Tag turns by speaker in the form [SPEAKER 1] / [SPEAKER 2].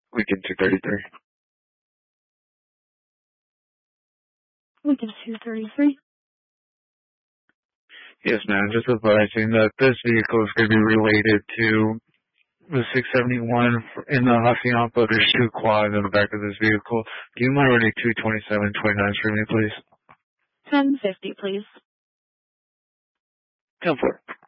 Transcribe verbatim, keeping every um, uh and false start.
[SPEAKER 1] Lincoln two thirty-three.
[SPEAKER 2] Lincoln two thirty-three.
[SPEAKER 1] Yes, ma'am. Just advising that this vehicle is going to be related to the six seventy-one in the Hacienda, but there's two quads in the back of this vehicle. Do you mind running two twenty-seven twenty-nine for me, please?
[SPEAKER 2] ten fifty, please.
[SPEAKER 1] ten four.